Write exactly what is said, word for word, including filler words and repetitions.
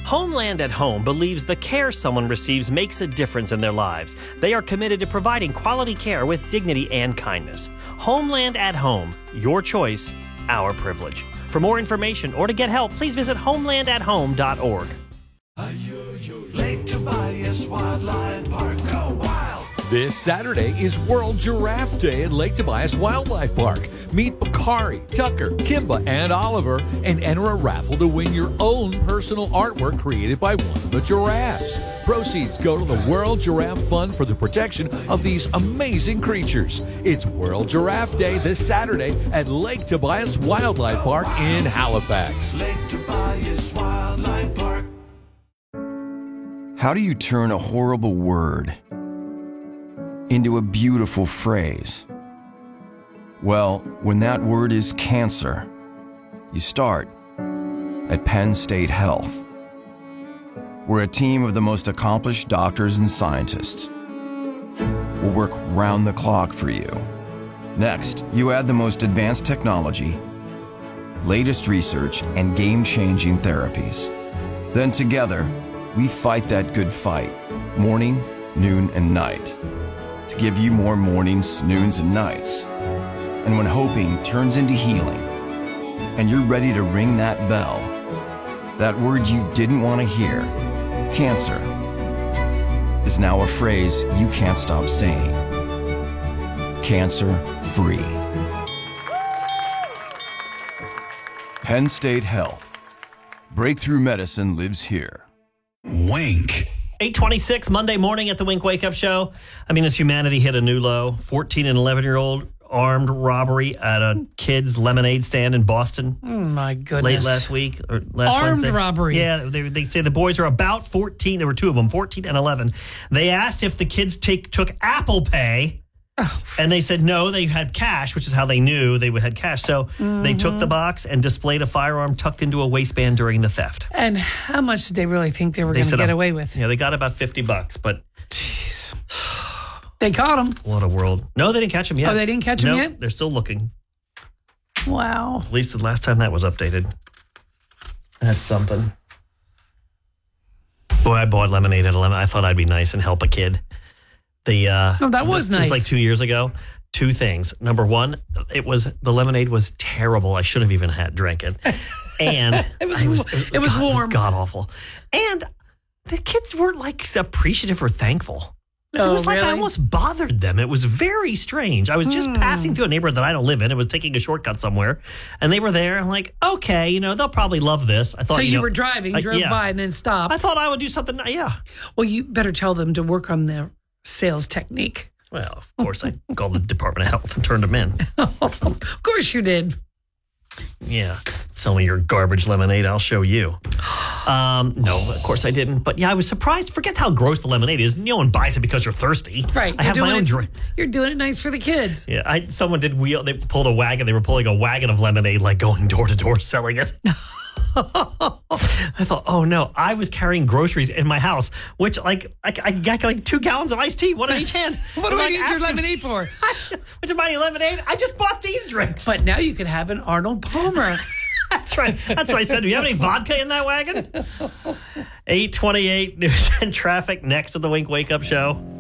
Homeland at Home believes the care someone receives makes a difference in their lives. They are committed to providing quality care with dignity and kindness. Homeland at Home. Your choice, our privilege. For more information or to get help, please visit homeland at home dot org. Lake Tobias Wildlife Park. Go wild! This Saturday is World Giraffe Day at Lake Tobias Wildlife Park. Meet Bakari, Tucker, Kimba, and Oliver and enter a raffle to win your own personal artwork created by one of the giraffes. Proceeds go to the World Giraffe Fund for the protection of these amazing creatures. It's World Giraffe Day this Saturday at Lake Tobias Wildlife Park in Halifax. Lake Tobias Wildlife Park. How do you turn a horrible word into a beautiful phrase? Well, when that word is cancer, you start at Penn State Health. We're a team of the most accomplished doctors and scientists. We'll work round the clock for you. Next, you add the most advanced technology, latest research, and game-changing therapies. Then together, we fight that good fight, morning, noon, and night, to give you more mornings, noons, and nights. And when hoping turns into healing, and you're ready to ring that bell, that word you didn't want to hear, cancer, is now a phrase you can't stop saying. Cancer-free. Penn State Health. Breakthrough medicine lives here. Wink. eight twenty-six Monday morning at the Wink Wake Up Show. I mean, as humanity hit a new low, fourteen and eleven-year-old armed robbery at a kid's lemonade stand in Boston. Oh, my goodness. Late last week. Or last Armed Wednesday. robbery. Yeah, they, they say the boys are about fourteen. There were two of them, fourteen and eleven. They asked if the kids take, took Apple Pay. Oh. And they said no, they had cash, which is how they knew they would had cash. So mm-hmm. they took the box and displayed a firearm tucked into a waistband during the theft. And how much did they really think they were going to get a, away with? Yeah, they got about fifty bucks, but jeez. They caught him. What a world. No, they didn't catch him yet. Oh, they didn't catch him nope, yet? They're still looking. Wow. At least the last time that was updated. That's something. Boy, I bought lemonade at eleven. I thought I'd be nice and help a kid. The uh, oh, that was it nice. It was like two years ago. Two things. Number one, it was the lemonade was terrible. I should have even had drank it. And it was, it was, it, it was God, warm. God awful. And the kids weren't like appreciative or thankful. Oh, it was like really? I almost bothered them. It was very strange. I was just hmm. passing through a neighborhood that I don't live in. It was taking a shortcut somewhere. And they were there. I'm like, okay, you know, they'll probably love this. I thought, so you, you know, were driving, I, drove yeah. by, and then stopped. I thought I would do something. Yeah. Well, you better tell them to work on their sales technique. Well, of course, I called the Department of Health and turned them in. Of course you did. Yeah. Sell me your garbage lemonade. I'll show you. Um, no, of course I didn't. But yeah, I was surprised. Forget how gross the lemonade is. No one buys it because you're thirsty. Right. I have my own drink. You're doing it nice for the kids. Yeah. I someone did wheel. They pulled a wagon. They were pulling a wagon of lemonade, like going door to door selling it. I thought, oh no, I was carrying groceries in my house, which like I, I got like two gallons of iced tea, one in each hand. What do I need your lemonade for? What's your money, lemonade? I just bought these drinks. But now you can have an Arnold Palmer. That's right. That's what I said. Do you have any vodka in that wagon? eight twenty-eight news and traffic next to the Wink Wake Up Show.